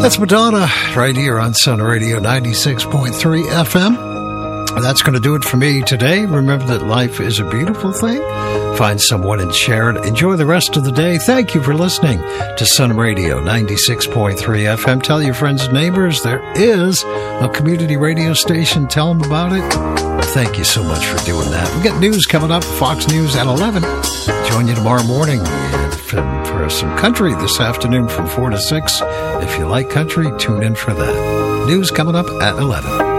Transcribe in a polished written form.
That's Madonna right here on Sun Radio 96.3 FM. That's going to do it for me today. Remember that life is a beautiful thing. Find someone and share it. Enjoy the rest of the day. Thank you for listening to Sun Radio 96.3 FM. Tell your friends and neighbors there is a community radio station. Tell them about it. Thank you so much for doing that. We got news coming up, Fox News at 11. Join you tomorrow morning for some country this afternoon from 4 to 6. If you like country, tune in for that. News coming up at 11.